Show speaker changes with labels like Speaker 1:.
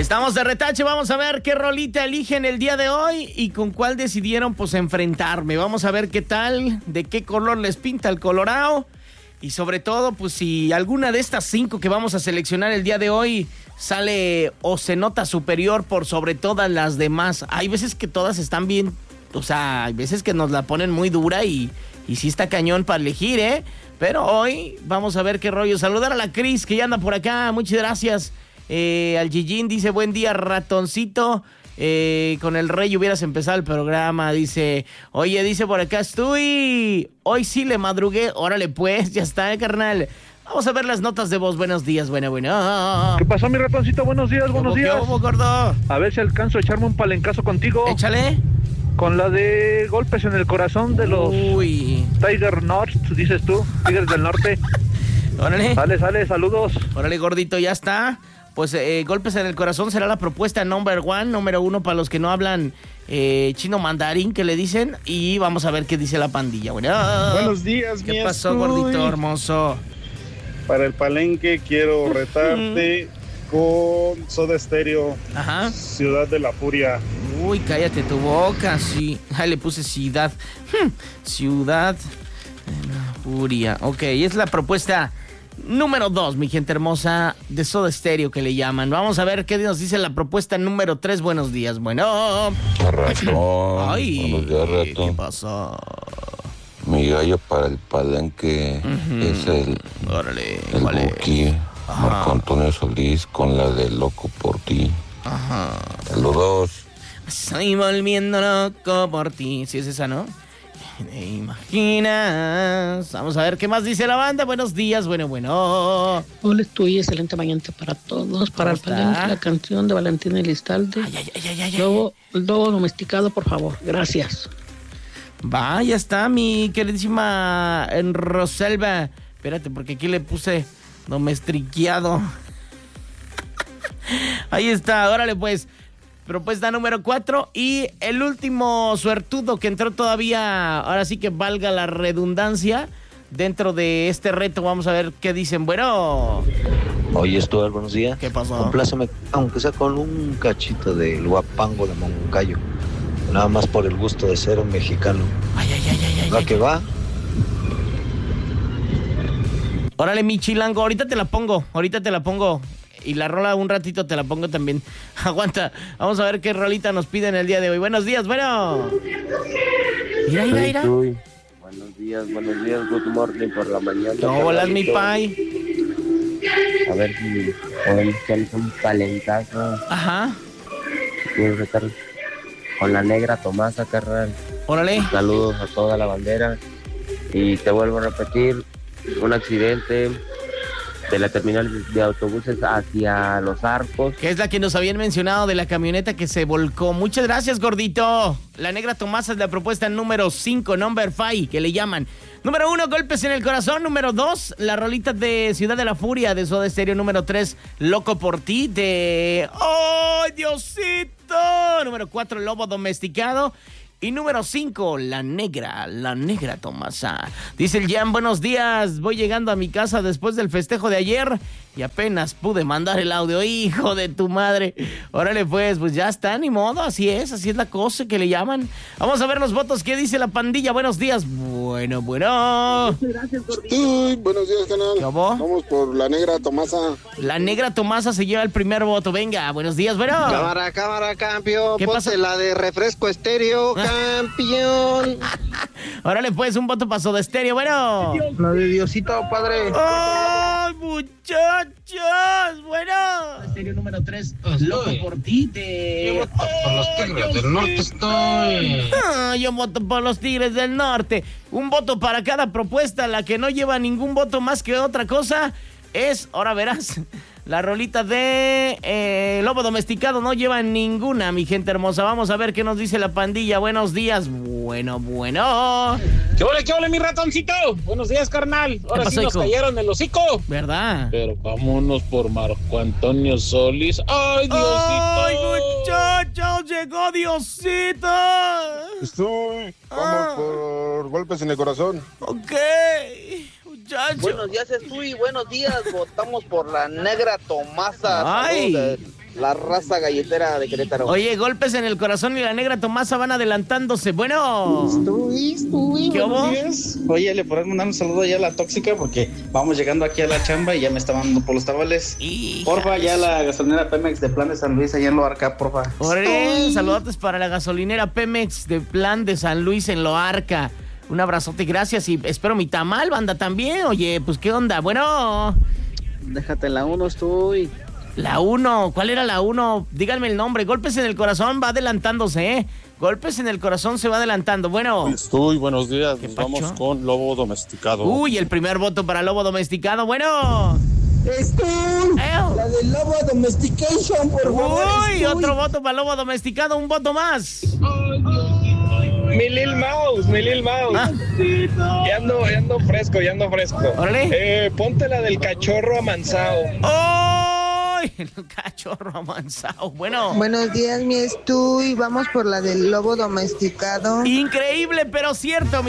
Speaker 1: Estamos de retache, vamos a ver qué rolita eligen el día de hoy y con cuál decidieron pues enfrentarme. Vamos a ver qué tal, de qué color les pinta el colorado y sobre todo pues si alguna de estas 5 que vamos a seleccionar el día de hoy sale o se nota superior por sobre todas las demás. Hay veces que todas están bien, o sea, hay veces que nos la ponen muy dura y sí está cañón para elegir, ¿eh? Pero hoy vamos a ver qué rollo. Saludar a la Cris que ya anda por acá, muchas gracias. Al Gigín dice, buen día, ratoncito. Con el rey hubieras empezado el programa. Dice, oye, dice por acá estoy. Hoy sí le madrugué. Órale pues, ya está, carnal. Vamos a ver las notas de voz. Buenos días, bueno.
Speaker 2: ¿Qué pasó, mi ratoncito? Buenos días, buenos días.
Speaker 1: ¿Cómo, gordo?
Speaker 2: A ver si alcanzo a echarme un palencazo contigo.
Speaker 1: Échale.
Speaker 2: Con la de golpes en el corazón de los Tiger North, dices tú, Tigres del Norte.
Speaker 1: Órale.
Speaker 2: Sale, saludos.
Speaker 1: Órale, gordito, ya está. Pues golpes en el corazón será la propuesta número 1 para los que no hablan chino mandarín, que le dicen. Y vamos a ver qué dice la pandilla. Bueno,
Speaker 3: buenos días,
Speaker 1: ¿qué pasó, gordito hermoso?
Speaker 3: Para el palenque quiero retarte con Soda Stereo.
Speaker 1: Ajá.
Speaker 3: Ciudad de la Furia.
Speaker 1: Uy, cállate tu boca, sí. Ay, le puse ciudad. Ciudad de la Furia. Ok, es la propuesta número 2, mi gente hermosa, de Soda Stereo que le llaman. Vamos a ver qué nos dice la propuesta número 3. Buenos días, bueno.
Speaker 4: Ratón.
Speaker 1: Ay,
Speaker 4: buenos días, ratón.
Speaker 1: ¿Qué pasó?
Speaker 4: Mi gallo para el palenque es el Buki, Marco Antonio Solís, con la de Loco por Ti.
Speaker 1: Ajá.
Speaker 4: Saludos.
Speaker 1: Estoy volviendo loco por ti. Sí es esa, ¿no? ¿Te imaginas? Vamos a ver qué más dice la banda. Buenos días, bueno.
Speaker 5: Hola, estoy excelente mañana para todos. Para el palenque, la canción de Valentín Elizalde. Lobo domesticado, por favor. Gracias.
Speaker 1: Va, ya está, mi queridísima Roselva. Espérate, porque aquí le puse domestiqueado. Ahí está, órale pues. Propuesta número 4 y el último suertudo que entró todavía, ahora sí que valga la redundancia, dentro de este reto. Vamos a ver qué dicen. Bueno.
Speaker 6: Oye, Stuart, buenos días.
Speaker 1: ¿Qué pasó?
Speaker 6: Compláceme, aunque sea con un cachito del guapango de Moncayo. Nada más por el gusto de ser un mexicano. ¿Va que va?
Speaker 1: Órale, mi chilango, ahorita te la pongo. Y la rola un ratito te la pongo también. Aguanta, vamos a ver qué rolita nos piden el día de hoy. Buenos días, bueno. Mira.
Speaker 7: Buenos días, good morning por la mañana.
Speaker 1: Hola, mi pai.
Speaker 7: A ver si podemos echarles un palencazo.
Speaker 1: Ajá.
Speaker 7: Quiero retar con la negra Tomasa, carnal.
Speaker 1: Órale.
Speaker 7: Saludos a toda la bandera. Y te vuelvo a repetir, un accidente de la terminal de autobuses hacia Los Arcos.
Speaker 1: Que es la que nos habían mencionado de la camioneta que se volcó. Muchas gracias, gordito. La negra Tomasa es la propuesta número 5, number 5, que le llaman. Número 1, golpes en el corazón. Número 2, la rolita de Ciudad de la Furia de Soda Stereo. Número 3, Loco por Ti de... ¡Oh, Diosito! Número 4, Lobo Domesticado. Y número 5, la negra Tomasa. Dice el Jan, buenos días. Voy llegando a mi casa después del festejo de ayer y apenas pude mandar el audio. Hijo de tu madre. Órale pues ya está, ni modo. Así es la cosa que le llaman. Vamos a ver los votos. ¿Qué dice la pandilla? Buenos días. Bueno.
Speaker 3: Muchas gracias, gordito. Buenos días, canal.
Speaker 1: ¿Cómo?
Speaker 3: Vamos por la negra Tomasa.
Speaker 1: La negra Tomasa se lleva el primer voto. Venga, buenos días, bueno.
Speaker 8: Cámara, campeón.
Speaker 1: ¿Qué pasa?
Speaker 8: La de refresco estéreo, campeón.
Speaker 1: Órale pues, un voto para Soda Stereo, bueno.
Speaker 8: La de Diosito, padre.
Speaker 1: ¡Ay, muchachos! Bueno. Stereo número 3, Loco por Ti de...
Speaker 8: Yo voto por los Tigres del Norte estoy.
Speaker 1: Yo voto por los Tigres del Norte. Un voto para cada propuesta. La que no lleva ningún voto más que otra cosa es, ahora verás, la rolita de Lobo Domesticado. No lleva ninguna, mi gente hermosa. Vamos a ver qué nos dice la pandilla. Buenos días. Bueno.
Speaker 9: ¿Qué ole, mi ratoncito? Buenos días, carnal. Ahora
Speaker 1: pasó,
Speaker 9: sí nos
Speaker 1: hijo?
Speaker 9: cayeron el hocico.
Speaker 1: ¿Verdad?
Speaker 9: Pero vámonos por Marco Antonio Solís. ¡Ay, Diosito!
Speaker 1: ¡Ay, muchachos! ¡Llegó Diosito!
Speaker 3: Vamos por golpes en el corazón.
Speaker 1: Ok.
Speaker 8: Buenos días, Estuy. Buenos días. Votamos por la negra Tomasa.
Speaker 1: Ay.
Speaker 8: Saludos La raza galletera de Querétaro.
Speaker 1: Oye, Golpes en el Corazón y la Negra Tomasa van adelantándose. Bueno.
Speaker 10: ¿Qué hubo? Oye, le podemos mandar un saludo ya a la tóxica porque vamos llegando aquí a la chamba y ya me estaban dando por los tamales. Porfa, ya la gasolinera Pemex de Plan de San Luis allá en Loarca, porfa.
Speaker 1: Ore, saludos para la gasolinera Pemex de Plan de San Luis en Loarca. Un abrazote, gracias y espero mi tamal, banda, también. Oye, pues, ¿qué onda? Bueno.
Speaker 11: Déjate la 1, estoy.
Speaker 1: La 1, ¿cuál era la 1? Díganme el nombre. Golpes en el Corazón va adelantándose, ¿eh? Golpes en el Corazón se va adelantando. Bueno.
Speaker 12: Estoy, buenos días. Nos vamos con Lobo Domesticado.
Speaker 1: Uy, el primer voto para Lobo Domesticado. Bueno.
Speaker 13: La de Lobo Domestication, por favor.
Speaker 1: Uy, otro voto para Lobo Domesticado. Un voto más.
Speaker 14: Mi Lil Mouse. Ya ando fresco.
Speaker 1: Órale.
Speaker 14: Ponte la del cachorro amansado.
Speaker 1: ¡Ay! El cachorro amansado. Bueno.
Speaker 15: Buenos días, mi Estuy. Vamos por la del Lobo Domesticado.
Speaker 1: Increíble, pero cierto,